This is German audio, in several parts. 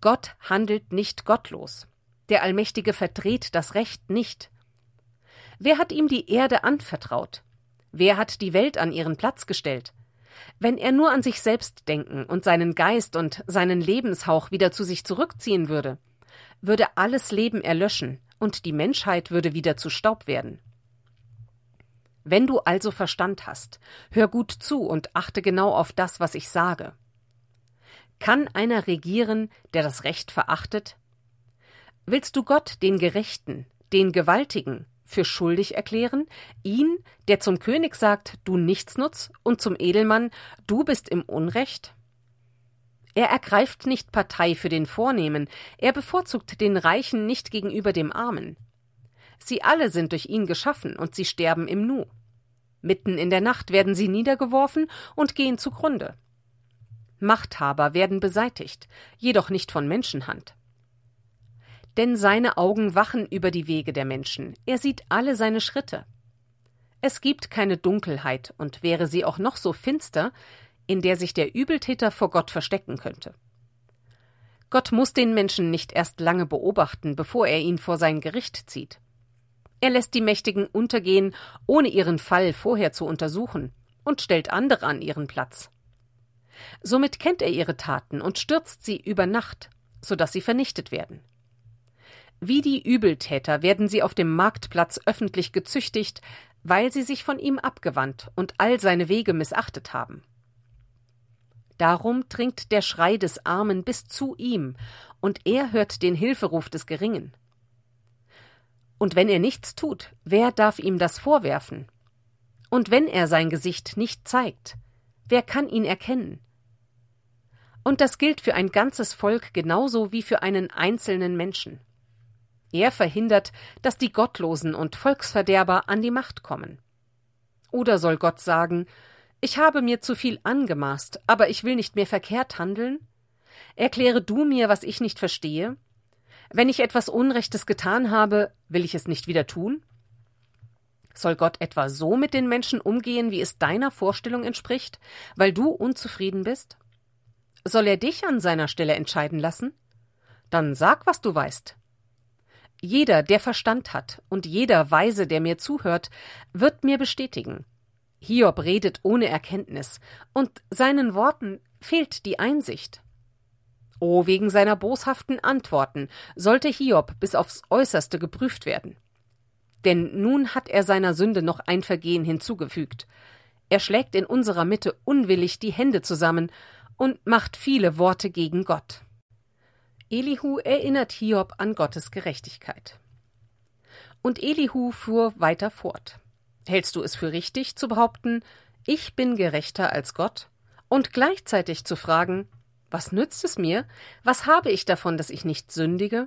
Gott handelt nicht gottlos. Der Allmächtige verdreht das Recht nicht. Wer hat ihm die Erde anvertraut? Wer hat die Welt an ihren Platz gestellt? Wenn er nur an sich selbst denken und seinen Geist und seinen Lebenshauch wieder zu sich zurückziehen würde, würde alles Leben erlöschen und die Menschheit würde wieder zu Staub werden. Wenn du also Verstand hast, hör gut zu und achte genau auf das, was ich sage. Kann einer regieren, der das Recht verachtet? Willst du Gott, den Gerechten, den Gewaltigen, für schuldig erklären, ihn, der zum König sagt, du Nichtsnutz, und zum Edelmann, du bist im Unrecht? Er ergreift nicht Partei für den Vornehmen, er bevorzugt den Reichen nicht gegenüber dem Armen. Sie alle sind durch ihn geschaffen und sie sterben im Nu. Mitten in der Nacht werden sie niedergeworfen und gehen zugrunde. Machthaber werden beseitigt, jedoch nicht von Menschenhand. Denn seine Augen wachen über die Wege der Menschen, er sieht alle seine Schritte. Es gibt keine Dunkelheit, und wäre sie auch noch so finster, in der sich der Übeltäter vor Gott verstecken könnte. Gott muss den Menschen nicht erst lange beobachten, bevor er ihn vor sein Gericht zieht. Er lässt die Mächtigen untergehen, ohne ihren Fall vorher zu untersuchen, und stellt andere an ihren Platz. Somit kennt er ihre Taten und stürzt sie über Nacht, sodass sie vernichtet werden. Wie die Übeltäter werden sie auf dem Marktplatz öffentlich gezüchtigt, weil sie sich von ihm abgewandt und all seine Wege missachtet haben. Darum dringt der Schrei des Armen bis zu ihm, und er hört den Hilferuf des Geringen. Und wenn er nichts tut, wer darf ihm das vorwerfen? Und wenn er sein Gesicht nicht zeigt, wer kann ihn erkennen? Und das gilt für ein ganzes Volk genauso wie für einen einzelnen Menschen. Er verhindert, dass die Gottlosen und Volksverderber an die Macht kommen. Oder soll Gott sagen, ich habe mir zu viel angemaßt, aber ich will nicht mehr verkehrt handeln? Erkläre du mir, was ich nicht verstehe? Wenn ich etwas Unrechtes getan habe, will ich es nicht wieder tun? Soll Gott etwa so mit den Menschen umgehen, wie es deiner Vorstellung entspricht, weil du unzufrieden bist? Soll er dich an seiner Stelle entscheiden lassen? Dann sag, was du weißt. Jeder, der Verstand hat, und jeder Weise, der mir zuhört, wird mir bestätigen. Hiob redet ohne Erkenntnis, und seinen Worten fehlt die Einsicht. Oh, wegen seiner boshaften Antworten sollte Hiob bis aufs Äußerste geprüft werden. Denn nun hat er seiner Sünde noch ein Vergehen hinzugefügt. Er schlägt in unserer Mitte unwillig die Hände zusammen und macht viele Worte gegen Gott. Elihu erinnert Hiob an Gottes Gerechtigkeit. Und Elihu fuhr weiter fort. Hältst du es für richtig zu behaupten, ich bin gerechter als Gott? Und gleichzeitig zu fragen, was nützt es mir? Was habe ich davon, dass ich nicht sündige?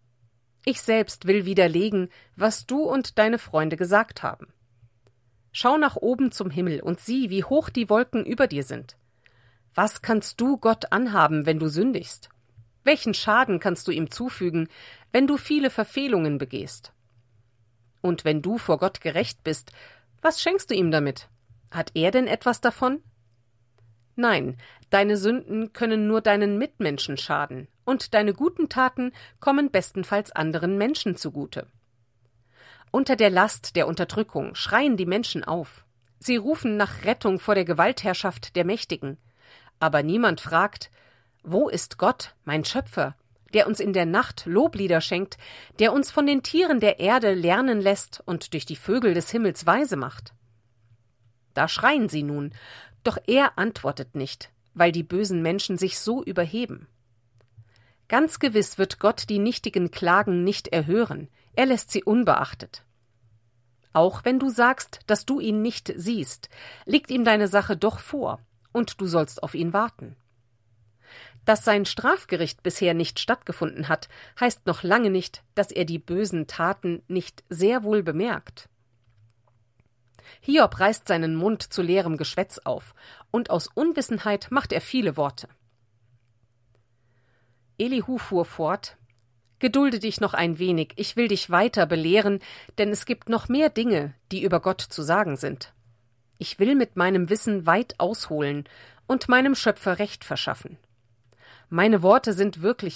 Ich selbst will widerlegen, was du und deine Freunde gesagt haben. Schau nach oben zum Himmel und sieh, wie hoch die Wolken über dir sind. Was kannst du Gott anhaben, wenn du sündigst? Welchen Schaden kannst du ihm zufügen, wenn du viele Verfehlungen begehst? Und wenn du vor Gott gerecht bist, was schenkst du ihm damit? Hat er denn etwas davon? Nein, deine Sünden können nur deinen Mitmenschen schaden, und deine guten Taten kommen bestenfalls anderen Menschen zugute. Unter der Last der Unterdrückung schreien die Menschen auf. Sie rufen nach Rettung vor der Gewaltherrschaft der Mächtigen. Aber niemand fragt, wo ist Gott, mein Schöpfer, der uns in der Nacht Loblieder schenkt, der uns von den Tieren der Erde lernen lässt und durch die Vögel des Himmels weise macht? Da schreien sie nun, doch er antwortet nicht, weil die bösen Menschen sich so überheben. Ganz gewiss wird Gott die nichtigen Klagen nicht erhören, er lässt sie unbeachtet. Auch wenn du sagst, dass du ihn nicht siehst, liegt ihm deine Sache doch vor, und du sollst auf ihn warten. Dass sein Strafgericht bisher nicht stattgefunden hat, heißt noch lange nicht, dass er die bösen Taten nicht sehr wohl bemerkt. Hiob reißt seinen Mund zu leerem Geschwätz auf, und aus Unwissenheit macht er viele Worte. Elihu fuhr fort: Gedulde dich noch ein wenig, ich will dich weiter belehren, denn es gibt noch mehr Dinge, die über Gott zu sagen sind. Ich will mit meinem Wissen weit ausholen und meinem Schöpfer Recht verschaffen. Meine Worte sind wirklich